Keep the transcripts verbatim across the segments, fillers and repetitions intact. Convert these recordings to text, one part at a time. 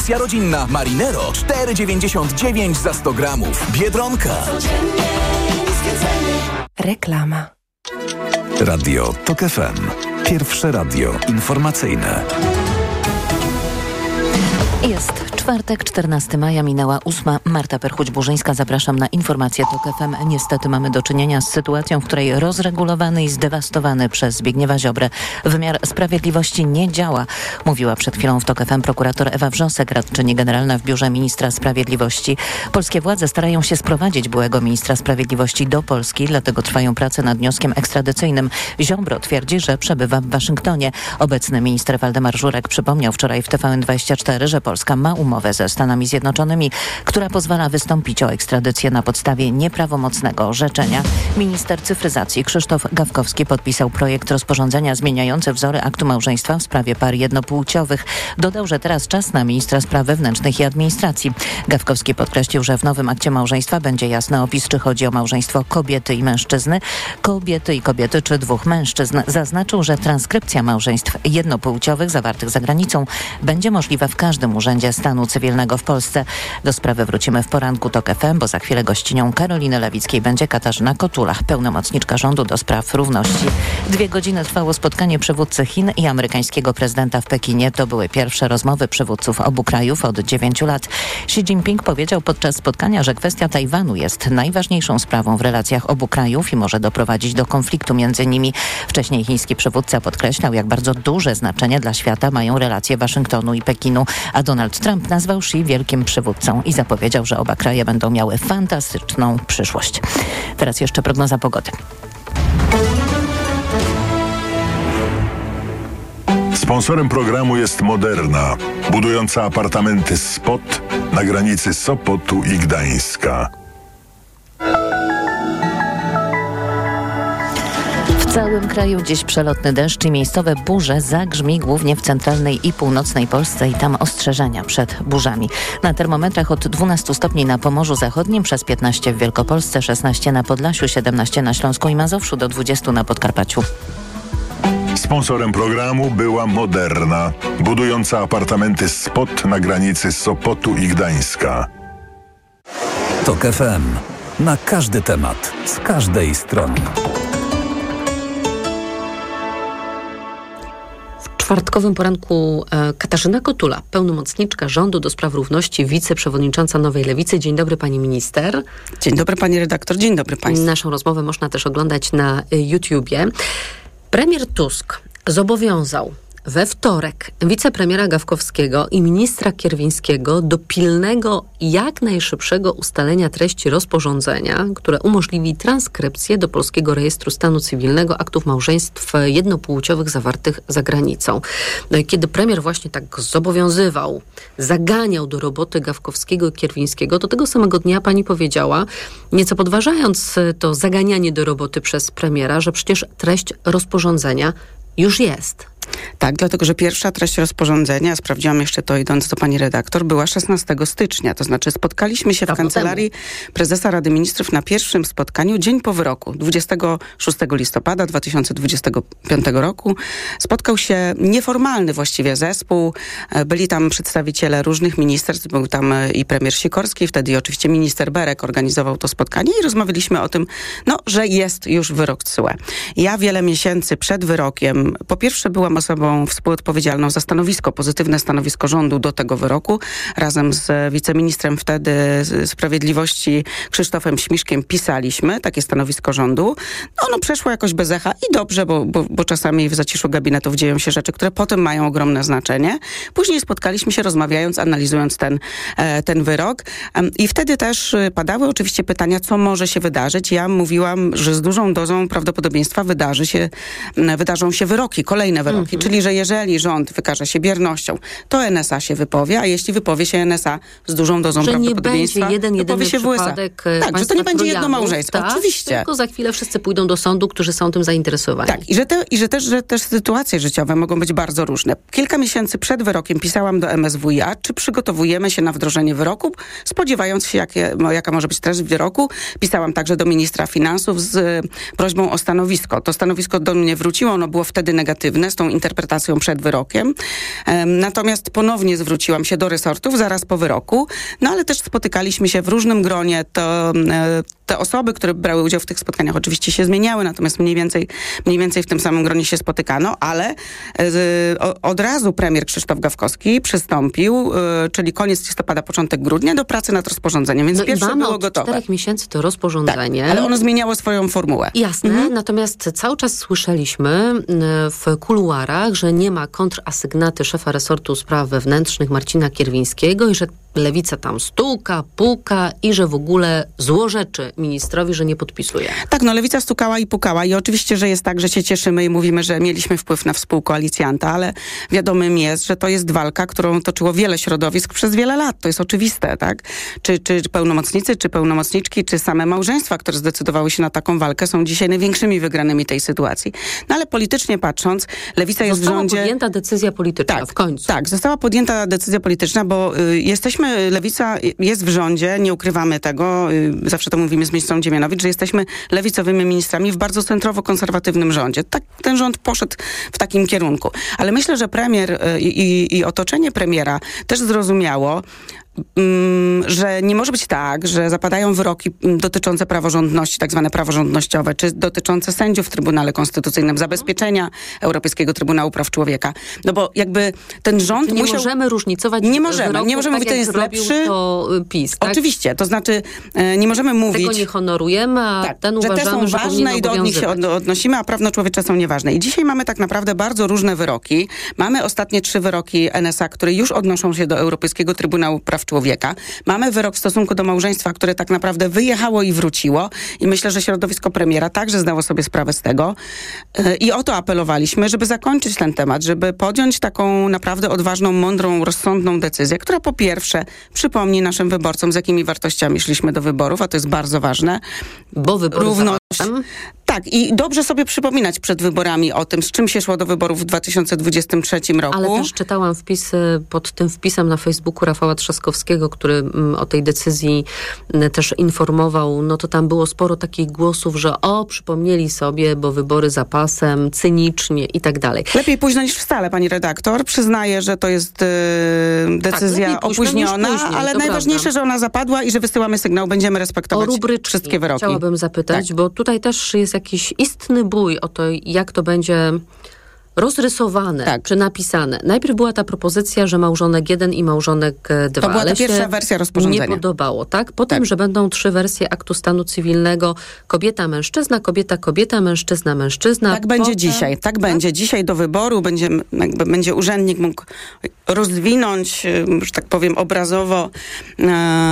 Wersja rodzinna Marinero cztery dziewięćdziesiąt dziewięć za sto gramów. Biedronka. Reklama. Radio TOK F M. Pierwsze radio informacyjne. Jest czwartek, czternastego maja, minęła ósma. Marta Perchuć-Burzyńska, zapraszam na informację TOK F M. Niestety mamy do czynienia z sytuacją, w której rozregulowany i zdewastowany przez Zbigniewa Ziobrę wymiar sprawiedliwości nie działa. Mówiła przed chwilą w TOK F M prokurator Ewa Wrzosek, radczyni generalna w Biurze Ministra Sprawiedliwości. Polskie władze starają się sprowadzić byłego ministra sprawiedliwości do Polski, dlatego trwają prace nad wnioskiem ekstradycyjnym. Ziobro twierdzi, że przebywa w Waszyngtonie. Obecny minister Waldemar Żurek przypomniał wczoraj w T V N dwadzieścia cztery, że Polska ma umowę ze Stanami Zjednoczonymi, która pozwala wystąpić o ekstradycję na podstawie nieprawomocnego orzeczenia. Minister cyfryzacji Krzysztof Gawkowski podpisał projekt rozporządzenia zmieniający wzory aktu małżeństwa w sprawie par jednopłciowych. Dodał, że teraz czas na ministra spraw wewnętrznych i administracji. Gawkowski podkreślił, że w nowym akcie małżeństwa będzie jasny opis, czy chodzi o małżeństwo kobiety i mężczyzny, kobiety i kobiety, czy dwóch mężczyzn. Zaznaczył, że transkrypcja małżeństw jednopłciowych zawartych za granicą będzie możliwa w każdym urzędzie stanu cywilnego w Polsce. Do sprawy wrócimy w poranku TOK F M, bo za chwilę gościnią Karoliny Lewickiej będzie Katarzyna Kotula, pełnomocniczka rządu do spraw równości. Dwie godziny trwało spotkanie przywódcy Chin i amerykańskiego prezydenta w Pekinie. To były pierwsze rozmowy przywódców obu krajów od dziewięciu lat. Xi Jinping powiedział podczas spotkania, że kwestia Tajwanu jest najważniejszą sprawą w relacjach obu krajów i może doprowadzić do konfliktu między nimi. Wcześniej chiński przywódca podkreślał, jak bardzo duże znaczenie dla świata mają relacje Waszyngtonu i Pekinu, a Donald Trump nazwał Xi wielkim przywódcą i zapowiedział, że oba kraje będą miały fantastyczną przyszłość. Teraz jeszcze prognoza pogody. Sponsorem programu jest Moderna, budująca apartamenty Spot na granicy Sopotu i Gdańska. W całym kraju dziś przelotny deszcz i miejscowe burze zagrzmi głównie w centralnej i północnej Polsce i tam ostrzeżenia przed burzami. Na termometrach od dwunastu stopni na Pomorzu Zachodnim, przez piętnaście w Wielkopolsce, szesnaście na Podlasiu, siedemnaście na Śląsku i Mazowszu, do dwudziestu na Podkarpaciu. Sponsorem programu była Moderna, budująca apartamenty Spot na granicy Sopotu i Gdańska. TOK F M. Na każdy temat, z każdej strony. W czwartkowym poranku e, Katarzyna Kotula, pełnomocniczka rządu do spraw równości, wiceprzewodnicząca Nowej Lewicy. Dzień dobry, pani minister. Dzień dobry, pani redaktor. Dzień dobry państwu. Naszą rozmowę można też oglądać na y, YouTubie. Premier Tusk zobowiązał we wtorek wicepremiera Gawkowskiego i ministra Kierwińskiego do pilnego, jak najszybszego ustalenia treści rozporządzenia, które umożliwi transkrypcję do Polskiego Rejestru Stanu Cywilnego aktów małżeństw jednopłciowych zawartych za granicą. No i kiedy premier właśnie tak zobowiązywał, zaganiał do roboty Gawkowskiego i Kierwińskiego, to tego samego dnia pani powiedziała, nieco podważając to zaganianie do roboty przez premiera, że przecież treść rozporządzenia już jest. Tak, dlatego, że pierwsza treść rozporządzenia, sprawdziłam jeszcze to idąc do pani redaktor, była szesnastego stycznia. To znaczy spotkaliśmy się w kancelarii prezesa Rady Ministrów na pierwszym spotkaniu dzień po wyroku. dwudziestego szóstego listopada dwa tysiące dwudziestego piątego roku spotkał się nieformalny właściwie zespół. Byli tam przedstawiciele różnych ministerstw. Był tam i premier Sikorski, wtedy i oczywiście minister Berek organizował to spotkanie i rozmawialiśmy o tym, no, że jest już wyrok T S U E. Ja wiele miesięcy przed wyrokiem, po pierwsze byłam osobą współodpowiedzialną za stanowisko, pozytywne stanowisko rządu do tego wyroku. Razem z wiceministrem wtedy Sprawiedliwości Krzysztofem Śmiszkiem pisaliśmy takie stanowisko rządu. No, ono przeszło jakoś bez echa i dobrze, bo, bo, bo czasami w zaciszu gabinetów dzieją się rzeczy, które potem mają ogromne znaczenie. Później spotkaliśmy się rozmawiając, analizując ten, ten wyrok i wtedy też padały oczywiście pytania, co może się wydarzyć. Ja mówiłam, że z dużą dozą prawdopodobieństwa wydarzy się, wydarzą się wyroki, kolejne wyroki, mm-hmm. czyli że jeżeli rząd wykaże się biernością, to N S A się wypowie, a jeśli wypowie się N S A z dużą dozą że prawdopodobieństwa, nie będzie jeden, jedyny się przypadek Tak, że to nie będzie jedno małżeństwo, tak, oczywiście. Tylko za chwilę wszyscy pójdą do sądu, którzy są tym zainteresowani. Tak, i że, te, i że też że też sytuacje życiowe mogą być bardzo różne. Kilka miesięcy przed wyrokiem pisałam do M S W i A, czy przygotowujemy się na wdrożenie wyroku, spodziewając się, jakie, jaka może być treść wyroku. Pisałam także do ministra finansów z prośbą o stanowisko. To stanowisko do mnie wróciło, ono było wtedy wtedy negatywne z tą interpretacją przed wyrokiem. Natomiast ponownie zwróciłam się do resortów zaraz po wyroku, no ale też spotykaliśmy się w różnym gronie. To te osoby, które brały udział w tych spotkaniach oczywiście się zmieniały, natomiast mniej więcej, mniej więcej w tym samym gronie się spotykano, ale od razu premier Krzysztof Gawkowski przystąpił, czyli koniec listopada, początek grudnia, do pracy nad rozporządzeniem, więc no pierwsze mamy było od gotowe. czterech miesięcy to rozporządzenie. Tak, ale ono zmieniało swoją formułę. Jasne, mhm. natomiast cały czas słyszeliśmy w kuluarach, że nie ma kontrasygnaty szefa resortu spraw wewnętrznych Marcina Kierwińskiego i że Lewica tam stuka, puka i że w ogóle złorzeczy ministrowi, że nie podpisuje. Tak, no Lewica stukała i pukała i oczywiście, że jest tak, że się cieszymy i mówimy, że mieliśmy wpływ na współkoalicjanta, ale wiadomym jest, że to jest walka, którą toczyło wiele środowisk przez wiele lat. To jest oczywiste, tak? Czy, czy pełnomocnicy, czy pełnomocniczki, czy same małżeństwa, które zdecydowały się na taką walkę, są dzisiaj największymi wygranymi tej sytuacji. No ale politycznie patrząc, Lewica jest została w rządzie... Została podjęta decyzja polityczna tak, w końcu. Tak, została podjęta decyzja polityczna, bo y, jesteśmy, Lewica jest w rządzie, nie ukrywamy tego, y, zawsze to mówimy z ministrą Dziemianowicz, że jesteśmy lewicowymi ministrami w bardzo centrowo-konserwatywnym rządzie. Tak, ten rząd poszedł w takim kierunku. Ale myślę, że premier y, i, i otoczenie premiera też zrozumiało, że nie może być tak, że zapadają wyroki dotyczące praworządności, tak zwane praworządnościowe, czy dotyczące sędziów w Trybunale Konstytucyjnym, zabezpieczenia Europejskiego Trybunału Praw Człowieka. No bo jakby ten rząd nie musiał... Nie możemy różnicować Nie możemy, wyroków, nie możemy tak mówić, to jest lepszy... To PiS, tak? Oczywiście, to znaczy nie możemy mówić... Tego nie honorujemy, a tak, ten że uważamy, te są ważne i do nich się odnosimy, a prawno-człowiecze są nieważne. I dzisiaj mamy tak naprawdę bardzo różne wyroki. Mamy ostatnie trzy wyroki N S A, które już odnoszą się do Europejskiego Trybunału Praw Człowieka. Mamy wyrok w stosunku do małżeństwa, które tak naprawdę wyjechało i wróciło. I myślę, że środowisko premiera także zdało sobie sprawę z tego. I o to apelowaliśmy, żeby zakończyć ten temat, żeby podjąć taką naprawdę odważną, mądrą, rozsądną decyzję, która po pierwsze przypomni naszym wyborcom, z jakimi wartościami szliśmy do wyborów, a to jest bardzo ważne. Bo wybory Równość. Tak, i dobrze sobie przypominać przed wyborami o tym, z czym się szło do wyborów w dwa tysiące dwudziestym trzecim roku. Ale też czytałam wpis pod tym wpisem na Facebooku Rafała Trzaskowskiego, który o tej decyzji też informował. No to tam było sporo takich głosów, że o, przypomnieli sobie, bo wybory za pasem, cynicznie i tak dalej. Lepiej późno niż wcale, pani redaktor. Przyznaję, że to jest yy, decyzja tak, opóźniona, później, ale najważniejsze, prawda. Że ona zapadła i że wysyłamy sygnał. Będziemy respektować wszystkie wyroki. Chciałabym zapytać, tak. bo tutaj też jest jakiś istny bój o to, jak to będzie rozrysowane, tak. czy napisane. Najpierw była ta propozycja, że małżonek jeden i małżonek dwa. To była ta pierwsza wersja rozporządzenia. Nie podobało, tak? Potem, tak. że będą trzy wersje aktu stanu cywilnego. Kobieta, mężczyzna, kobieta, kobieta, mężczyzna, mężczyzna. Tak Potem... będzie dzisiaj. Tak, tak będzie. Dzisiaj do wyboru będzie, jakby będzie urzędnik mógł rozwinąć, że tak powiem, obrazowo um,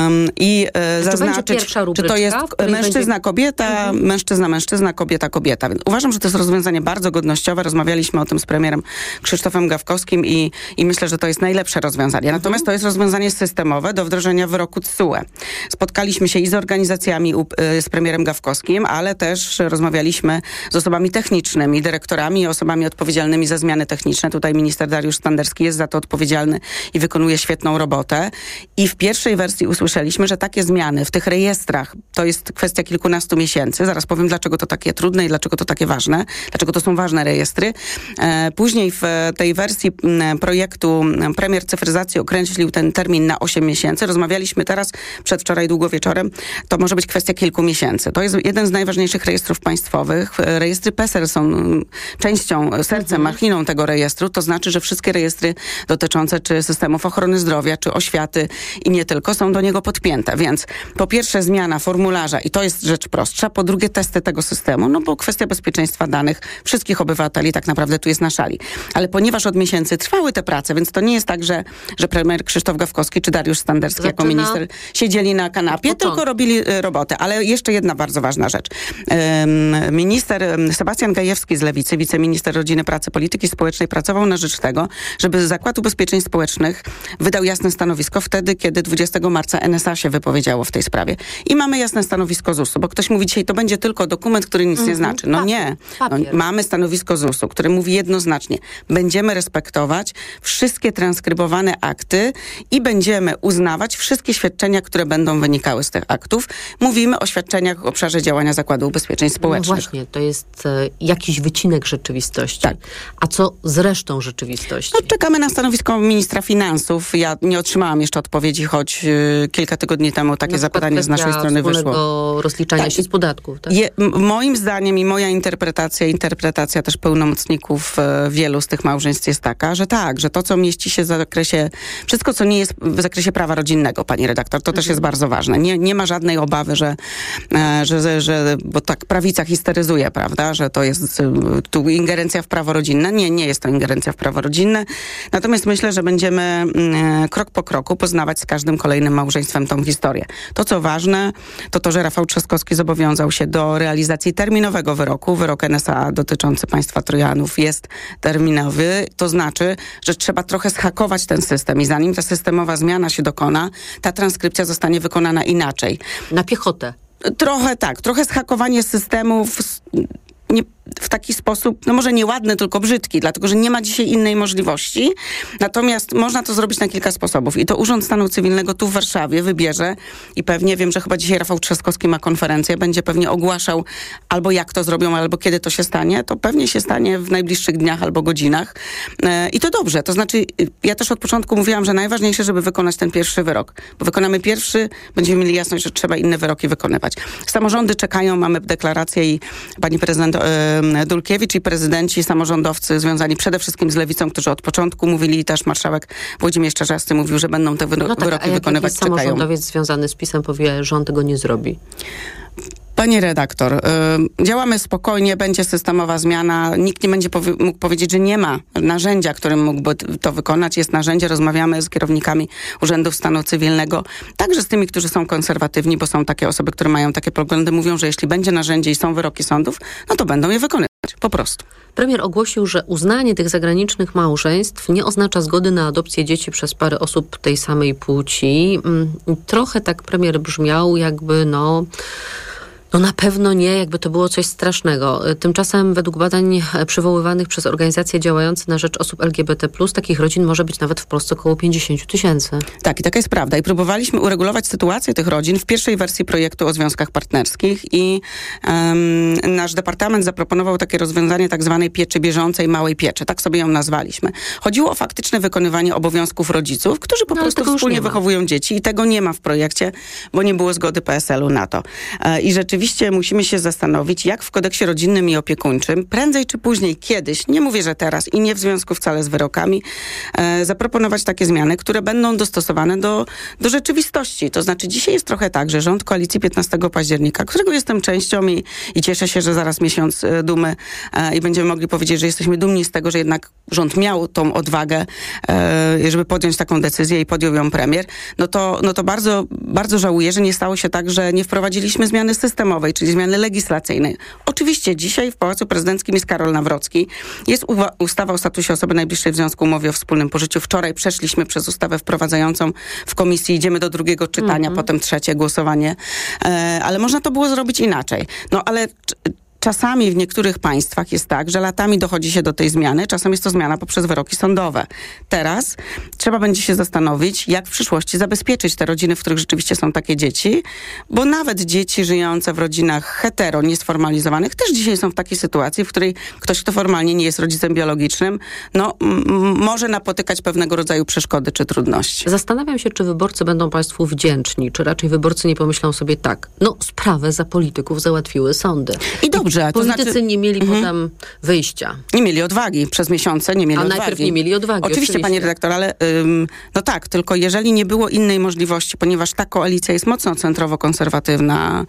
i e, zaznaczyć, czy to jest mężczyzna, będzie... kobieta, mhm. mężczyzna, mężczyzna, kobieta, kobieta. Uważam, że to jest rozwiązanie bardzo godnościowe. Rozmawialiśmy o tym z premierem Krzysztofem Gawkowskim i, i myślę, że to jest najlepsze rozwiązanie. Natomiast mhm. to jest rozwiązanie systemowe do wdrożenia wyroku T S U E. Spotkaliśmy się i z organizacjami u, y, z premierem Gawkowskim, ale też rozmawialiśmy z osobami technicznymi, dyrektorami i osobami odpowiedzialnymi za zmiany techniczne. Tutaj minister Dariusz Standerski jest za to odpowiedzialny i wykonuje świetną robotę. I w pierwszej wersji usłyszeliśmy, że takie zmiany w tych rejestrach to jest kwestia kilkunastu miesięcy. Zaraz powiem, dlaczego to takie trudne i dlaczego to takie ważne. Dlaczego to są ważne rejestry. Później w tej wersji projektu premier cyfryzacji określił ten termin na osiem miesięcy. Rozmawialiśmy teraz, przedwczoraj długo wieczorem, to może być kwestia kilku miesięcy. To jest jeden z najważniejszych rejestrów państwowych. Rejestry PESEL są częścią, sercem, machiną tego rejestru. To znaczy, że wszystkie rejestry dotyczące czy systemów ochrony zdrowia, czy oświaty i nie tylko są do niego podpięte. Więc po pierwsze zmiana formularza i to jest rzecz prostsza. Po drugie testy tego systemu, no bo kwestia bezpieczeństwa danych wszystkich obywateli tak naprawdę tu jest na szali. Ale ponieważ od miesięcy trwały te prace, więc to nie jest tak, że, że premier Krzysztof Gawkowski czy Dariusz Standerski Zaczyna jako minister siedzieli na kanapie, tylko robili y, robotę. Ale jeszcze jedna bardzo ważna rzecz. Ym, minister Sebastian Gajewski z Lewicy, wiceminister Rodziny, Pracy, Polityki Społecznej pracował na rzecz tego, żeby Zakład Ubezpieczeń Społecznych wydał jasne stanowisko wtedy, kiedy dwudziestego marca N S A się wypowiedziało w tej sprawie. I mamy jasne stanowisko Z U S u, bo ktoś mówi dzisiaj, to będzie tylko dokument, który nic mm-hmm. nie znaczy. No Papier. nie. No, mamy stanowisko Z U S u, które mówi jednoznacznie. Będziemy respektować wszystkie transkrybowane akty i będziemy uznawać wszystkie świadczenia, które będą wynikały z tych aktów. Mówimy o świadczeniach w obszarze działania Zakładu Ubezpieczeń Społecznych. No właśnie, to jest e, jakiś wycinek rzeczywistości. Tak. A co z resztą rzeczywistości? No, czekamy na stanowisko ministra finansów. Ja nie otrzymałam jeszcze odpowiedzi, choć y, kilka tygodni temu takie zapytanie z naszej strony wyszło. Rozliczania tak. się z podatków. Tak? Je, m- moim zdaniem i moja interpretacja, interpretacja też pełnomocników y, wielu z tych małżeństw jest taka, że tak, że to, co mieści się w zakresie, wszystko, co nie jest w zakresie prawa rodzinnego, pani redaktor, to mhm. też jest bardzo ważne. Nie, nie ma żadnej obawy, że, e, że, że, że, bo tak prawica histeryzuje, prawda, że to jest y, tu ingerencja w prawo rodzinne. Nie, nie jest to ingerencja w prawo rodzinne. Natomiast myślę, że będziemy y, krok po kroku poznawać z każdym kolejnym małżeństwem tą historię. To, co ważne, to to, że Rafał Trzaskowski zobowiązał się do realizacji terminowego wyroku. Wyrok N S A dotyczący państwa Trojanów jest terminowy. To znaczy, że trzeba trochę zhakować ten system i zanim ta systemowa zmiana się dokona, ta transkrypcja zostanie wykonana inaczej. Na piechotę. Trochę tak. Trochę zhakowanie systemów nie, w taki sposób, no może nieładny, tylko brzydki, dlatego, że nie ma dzisiaj innej możliwości. Natomiast można to zrobić na kilka sposobów. I to Urząd Stanu Cywilnego tu w Warszawie wybierze i pewnie, wiem, że chyba dzisiaj Rafał Trzaskowski ma konferencję, będzie pewnie ogłaszał albo jak to zrobią, albo kiedy to się stanie. To pewnie się stanie w najbliższych dniach albo godzinach. E, I to dobrze. To znaczy, ja też od początku mówiłam, że najważniejsze, żeby wykonać ten pierwszy wyrok. Bo wykonamy pierwszy, będziemy mieli jasność, że trzeba inne wyroki wykonywać. Samorządy czekają, mamy deklarację i pani prezydent Dulkiewicz i prezydenci, samorządowcy związani przede wszystkim z Lewicą, którzy od początku mówili, też marszałek Włodzimierz Czarzasty mówił, że będą te wyro- no tak, wyroki a jak wykonywać, jakiś czekają. Samorządowiec związany z PiS-em powie, że on tego nie zrobi. Pani redaktor, y, działamy spokojnie, będzie systemowa zmiana. Nikt nie będzie powie- mógł powiedzieć, że nie ma narzędzia, którym mógłby to wykonać. Jest narzędzie, rozmawiamy z kierownikami Urzędów Stanu Cywilnego, także z tymi, którzy są konserwatywni, bo są takie osoby, które mają takie poglądy, mówią, że jeśli będzie narzędzie i są wyroki sądów, no to będą je wykonywać, po prostu. Premier ogłosił, że uznanie tych zagranicznych małżeństw nie oznacza zgody na adopcję dzieci przez pary osób tej samej płci. Trochę tak premier brzmiał, jakby no... No na pewno nie, jakby to było coś strasznego. Tymczasem według badań przywoływanych przez organizacje działające na rzecz osób L G B T plus, takich rodzin może być nawet w Polsce około pięćdziesiąt tysięcy. Tak, i taka jest prawda. I próbowaliśmy uregulować sytuację tych rodzin w pierwszej wersji projektu o związkach partnerskich i um, nasz departament zaproponował takie rozwiązanie tak zwanej pieczy bieżącej, małej pieczy. Tak sobie ją nazwaliśmy. Chodziło o faktyczne wykonywanie obowiązków rodziców, którzy po no, prostu wspólnie wychowują dzieci i tego nie ma w projekcie, bo nie było zgody P S L u na to. E, I rzeczywiście Rzeczywiście musimy się zastanowić, jak w kodeksie rodzinnym i opiekuńczym, prędzej czy później, kiedyś, nie mówię, że teraz i nie w związku wcale z wyrokami, e, zaproponować takie zmiany, które będą dostosowane do, do rzeczywistości. To znaczy dzisiaj jest trochę tak, że rząd koalicji piętnastego października, którego jestem częścią i, i cieszę się, że zaraz miesiąc e, dumy e, i będziemy mogli powiedzieć, że jesteśmy dumni z tego, że jednak rząd miał tą odwagę, e, żeby podjąć taką decyzję i podjął ją premier, no to, no to bardzo, bardzo żałuję, że nie stało się tak, że nie wprowadziliśmy zmiany systemowej, czyli zmiany legislacyjnej. Oczywiście dzisiaj w Pałacu Prezydenckim jest Karol Nawrocki. Jest uwa- ustawa o statusie osoby najbliższej w związku, umowie o wspólnym pożyciu. Wczoraj przeszliśmy przez ustawę wprowadzającą w komisji. Idziemy do drugiego czytania, mm-hmm. potem trzecie głosowanie. E, ale można to było zrobić inaczej. No ale... Czasami w niektórych państwach jest tak, że latami dochodzi się do tej zmiany, czasem jest to zmiana poprzez wyroki sądowe. Teraz trzeba będzie się zastanowić, jak w przyszłości zabezpieczyć te rodziny, w których rzeczywiście są takie dzieci, bo nawet dzieci żyjące w rodzinach hetero, niesformalizowanych, też dzisiaj są w takiej sytuacji, w której ktoś, kto formalnie nie jest rodzicem biologicznym, no m- może napotykać pewnego rodzaju przeszkody czy trudności. Zastanawiam się, czy wyborcy będą państwu wdzięczni, czy raczej wyborcy nie pomyślą sobie tak, no sprawę za polityków załatwiły sądy. I dobrze. Politycy to znaczy, nie mieli mm-hmm. potem wyjścia. Nie mieli odwagi. Przez miesiące nie mieli A odwagi. A najpierw nie mieli odwagi. Oczywiście, oczywiście. pani redaktor, ale ym, no tak, tylko jeżeli nie było innej możliwości, ponieważ ta koalicja jest mocno centrowo-konserwatywna,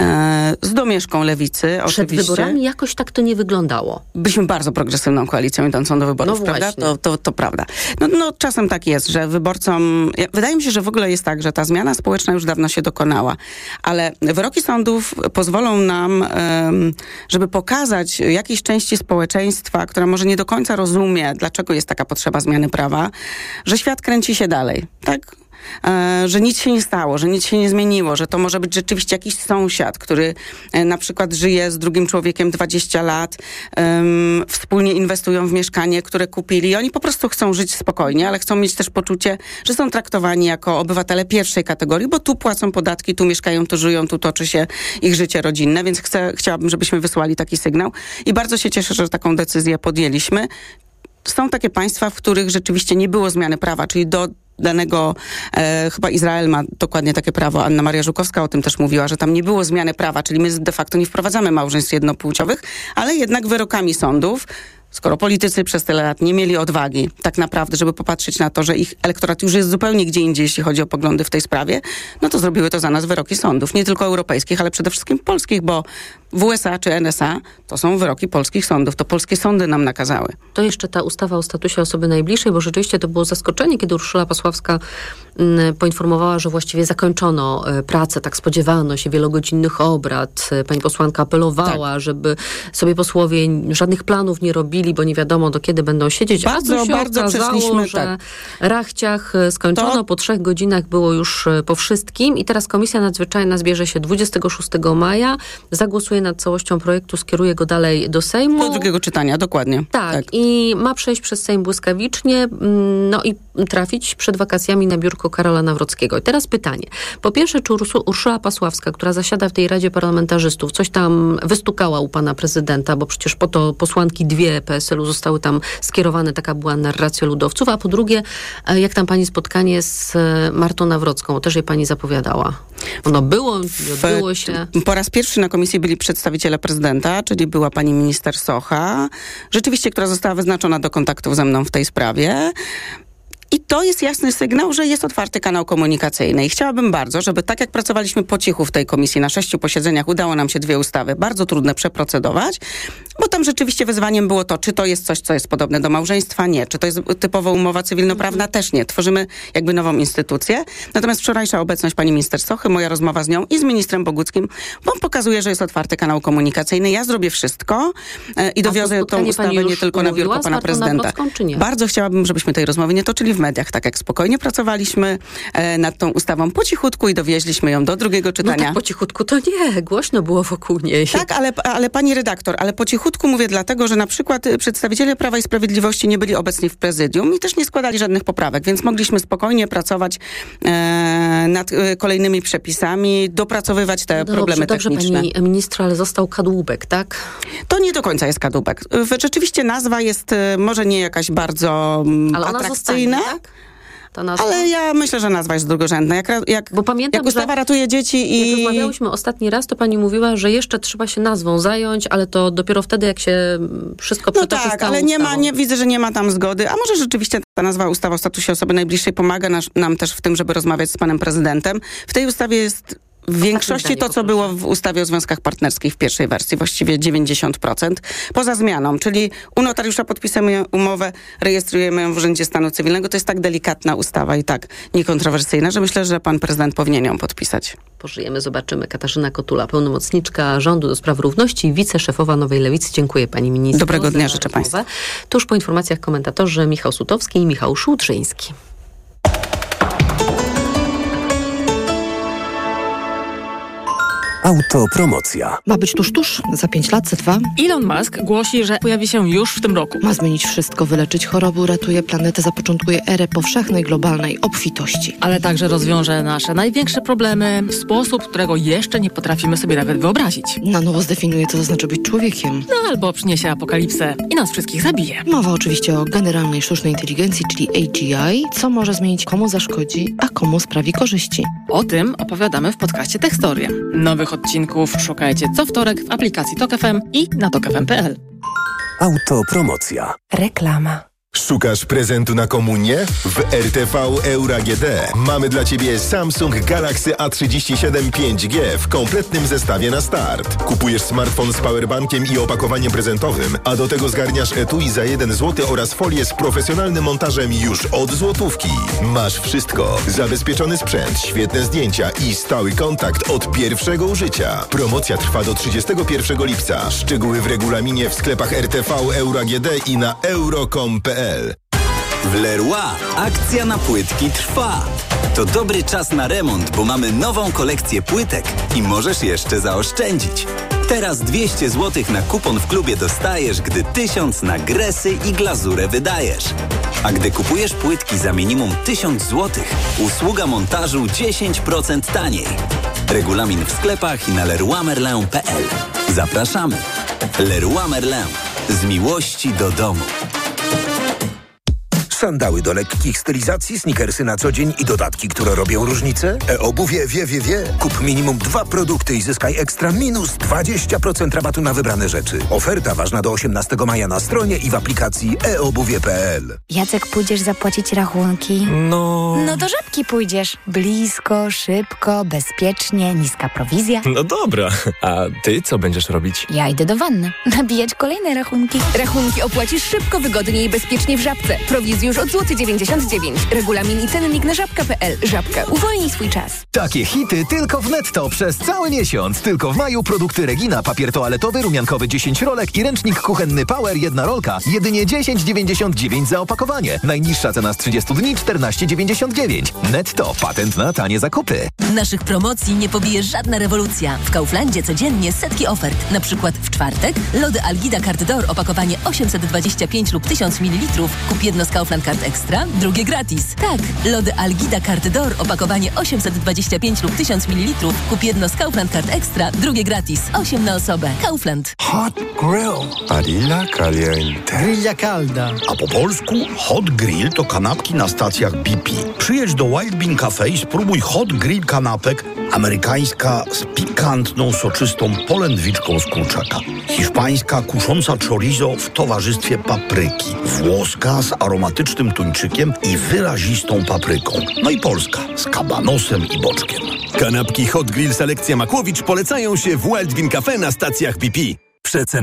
e, z domieszką lewicy, Przed oczywiście. wyborami jakoś tak to nie wyglądało. Byliśmy bardzo progresywną koalicją idącą do wyborów, no prawda? To, to, to prawda. No, no czasem tak jest, że wyborcom... Ja, wydaje mi się, że w ogóle jest tak, że ta zmiana społeczna już dawno się dokonała, ale wyroki sądów pozwolą nam, ym, żeby pokazać jakiejś części społeczeństwa, która może nie do końca rozumie, dlaczego jest taka potrzeba zmiany prawa, że świat kręci się dalej, tak? e, że nic się nie stało, że nic się nie zmieniło, że to może być rzeczywiście jakiś sąsiad, który e, na przykład żyje z drugim człowiekiem dwadzieścia lat, e, wspólnie inwestują w mieszkanie, które kupili. Oni po prostu chcą żyć spokojnie, ale chcą mieć też poczucie, że są traktowani jako obywatele pierwszej kategorii, bo tu płacą podatki, tu mieszkają, tu żyją, tu toczy się ich życie rodzinne, więc chcę, chciałabym, żebyśmy wysłali taki sygnał i bardzo się cieszę, że taką decyzję podjęliśmy. Są takie państwa, w których rzeczywiście nie było zmiany prawa, czyli do danego, e, chyba Izrael ma dokładnie takie prawo, Anna Maria Żukowska o tym też mówiła, że tam nie było zmiany prawa, czyli my de facto nie wprowadzamy małżeństw jednopłciowych, ale jednak wyrokami sądów, skoro politycy przez tyle lat nie mieli odwagi tak naprawdę, żeby popatrzeć na to, że ich elektorat już jest zupełnie gdzie indziej, jeśli chodzi o poglądy w tej sprawie, no to zrobiły to za nas wyroki sądów. Nie tylko europejskich, ale przede wszystkim polskich, bo w U S A czy N S A to są wyroki polskich sądów. To polskie sądy nam nakazały. To jeszcze ta ustawa o statusie osoby najbliższej, bo rzeczywiście to było zaskoczenie, kiedy Urszula Pasławska m, poinformowała, że właściwie zakończono e, pracę, tak spodziewano się wielogodzinnych obrad. Pani posłanka apelowała, tak, żeby sobie posłowie żadnych planów nie robili, bo nie wiadomo, do kiedy będą siedzieć. Bardzo, A się bardzo okazało, że tak. rachciach skończono, to... po trzech godzinach było już po wszystkim i teraz Komisja Nadzwyczajna zbierze się dwudziestego szóstego maja, zagłosuje nad całością projektu, skieruje go dalej do Sejmu. Do drugiego czytania, dokładnie. Tak, tak. I ma przejść przez Sejm błyskawicznie, no i trafić przed wakacjami na biurko Karola Nawrockiego. I teraz pytanie. Po pierwsze, czy Urszula Pasławska, która zasiada w tej Radzie Parlamentarzystów, coś tam wystukała u pana prezydenta, bo przecież po to posłanki dwie P S L u zostały tam skierowane, taka była narracja ludowców, a po drugie, jak tam pani spotkanie z Martą Nawrocką, też jej pani zapowiadała? Ono było, nie odbyło się. Po raz pierwszy na komisji byli przedstawiciele prezydenta, czyli była pani minister Socha, rzeczywiście, która została wyznaczona do kontaktów ze mną w tej sprawie. I to jest jasny sygnał, że jest otwarty kanał komunikacyjny. I chciałabym bardzo, żeby tak jak pracowaliśmy po cichu w tej komisji, na sześciu posiedzeniach udało nam się dwie ustawy, bardzo trudne, przeprocedować, bo tam rzeczywiście wyzwaniem było to, czy to jest coś, co jest podobne do małżeństwa? Nie. Czy to jest typowo umowa cywilnoprawna? Też nie. Tworzymy jakby nową instytucję. Natomiast wczorajsza obecność pani minister Sochy, moja rozmowa z nią i z ministrem Boguckim, bo pokazuje, że jest otwarty kanał komunikacyjny. Ja zrobię wszystko e, i dowiozę tą ustawę nie tylko na biurko pana prezydenta. Bardzo chciałabym, żebyśmy tej rozmowy nie toczyli w mediach, tak jak spokojnie pracowaliśmy e, nad tą ustawą po cichutku i dowieźliśmy ją do drugiego czytania. No tak po cichutku to nie, głośno było wokół niej. Tak, ale, ale pani redaktor, ale po cichutku mówię dlatego, że na przykład przedstawiciele Prawa i Sprawiedliwości nie byli obecni w prezydium i też nie składali żadnych poprawek, więc mogliśmy spokojnie pracować e, nad e, kolejnymi przepisami, dopracowywać te no problemy dobrze, techniczne. Dobrze, pani ministra, ale został kadłubek, tak? To nie do końca jest kadłubek. Rzeczywiście nazwa jest może nie jakaś bardzo ale atrakcyjna. Ona zostanie, tak? Ale ja myślę, że nazwa jest drugorzędna. Jak, jak, Bo pamiętam, jak ustawa ratuje dzieci i... Jak rozmawiałyśmy ostatni raz, to pani mówiła, że jeszcze trzeba się nazwą zająć, ale to dopiero wtedy, jak się wszystko przetoczy No tak, ale nie ma, nie, widzę, że nie ma tam zgody. A może rzeczywiście ta nazwa ustawa o statusie osoby najbliższej pomaga nas, nam też w tym, żeby rozmawiać z panem prezydentem. W tej ustawie jest... W większości to, co było w ustawie o związkach partnerskich w pierwszej wersji, właściwie dziewięćdziesiąt procent, poza zmianą, czyli u notariusza podpisujemy umowę, rejestrujemy ją w Urzędzie Stanu Cywilnego. To jest tak delikatna ustawa i tak niekontrowersyjna, że myślę, że pan prezydent powinien ją podpisać. Pożyjemy, zobaczymy. Katarzyna Kotula, pełnomocniczka rządu do spraw równości, wiceszefowa Nowej Lewicy. Dziękuję pani minister. Dobrego dnia życzę państwu. Tuż po informacjach komentatorzy Michał Sutowski i Michał Szułtrzyński. Autopromocja. Ma być tuż, tuż, za pięć lat, za dwa. Elon Musk głosi, że pojawi się już w tym roku. Ma zmienić wszystko, wyleczyć choroby, uratuje planetę, zapoczątkuje erę powszechnej, globalnej obfitości. Ale także rozwiąże nasze największe problemy w sposób, którego jeszcze nie potrafimy sobie nawet wyobrazić. Na nowo zdefiniuje, co to znaczy być człowiekiem. No albo przyniesie apokalipsę i nas wszystkich zabije. Mowa oczywiście o generalnej sztucznej inteligencji, czyli A G I, co może zmienić, komu zaszkodzi, a komu sprawi korzyści. O tym opowiadamy w podcaście Techstoria. Nowych odcinków szukajcie co wtorek w aplikacji Tok F M i na tok f m kropka p l. Autopromocja. Reklama. Szukasz prezentu na komunię? W R T V Euro A G D mamy dla Ciebie Samsung Galaxy A trzydzieści siedem pięć G w kompletnym zestawie na start. Kupujesz smartfon z powerbankiem i opakowaniem prezentowym, a do tego zgarniasz etui za jeden złoty oraz folię z profesjonalnym montażem już od złotówki. Masz wszystko. Zabezpieczony sprzęt, świetne zdjęcia i stały kontakt od pierwszego użycia. Promocja trwa do trzydziestego pierwszego lipca. Szczegóły w regulaminie w sklepach R T V Euro A G D i na euro kropka com kropka p l. W Leroy akcja na płytki trwa. To dobry czas na remont, bo mamy nową kolekcję płytek i możesz jeszcze zaoszczędzić. Teraz dwieście złotych na kupon w klubie dostajesz, gdy tysiąc na gresy i glazurę wydajesz. A gdy kupujesz płytki za minimum tysiąc złotych, usługa montażu dziesięć procent taniej. Regulamin w sklepach i na leroy merlin kropka p l. Zapraszamy. Leroy Merlin. Z miłości do domu. Sandały do lekkich stylizacji, sneakersy na co dzień i dodatki, które robią różnicę? E-obuwie wie, wie, wie. Kup minimum dwa produkty i zyskaj ekstra minus dwadzieścia procent rabatu na wybrane rzeczy. Oferta ważna do osiemnastego maja na stronie i w aplikacji e obuwie kropka p l. Jacek, pójdziesz zapłacić rachunki? No... No do Żabki pójdziesz. Blisko, szybko, bezpiecznie, niska prowizja. No dobra, a ty co będziesz robić? Ja idę do wanny. Nabijać kolejne rachunki. Rachunki opłacisz szybko, wygodnie i bezpiecznie w Żabce. Prowizję już od złoty dziewięćdziesiąt dziewięć. Regulamin i cennik na żabka kropka p l. Żabka. Uwolnij swój czas. Takie hity tylko w Netto przez cały miesiąc. Tylko w maju produkty Regina, papier toaletowy, rumiankowy dziesięć rolek i ręcznik kuchenny Power jedna rolka. Jedynie dziesięć dziewięćdziesiąt dziewięć za opakowanie. Najniższa cena z trzydziestu dni czternaście dziewięćdziesiąt dziewięć. Netto. Patent na tanie zakupy. Naszych promocji nie pobije żadna rewolucja. W Kauflandzie codziennie setki ofert. Na przykład w czwartek lody Algida Carte d'Or opakowanie osiemset dwadzieścia pięć lub tysiąc mililitrów. Kup jedno z Kaufland Card Extra, drugie gratis. Tak, lody Algida Carte d'Or opakowanie osiemset dwadzieścia pięć lub tysiąc mililitrów. Kup jedno z Kaufland Card Extra, drugie gratis. osiem na osobę. Kaufland. Hot grill. Barilla caliente. Grilla calda. A po polsku hot grill to kanapki na stacjach B P. Przyjedź do Wild Bean Cafe i spróbuj hot grill kanapek. Amerykańska z pikantną, soczystą polędwiczką z kurczaka. Hiszpańska kusząca chorizo w towarzystwie papryki. Włoska z aromatycznym tuńczykiem i wyrazistą papryką. No i polska z kabanosem i boczkiem. Kanapki Hot Grill Selekcja Makłowicz polecają się w Wild Bean Cafe na stacjach B P. Przecen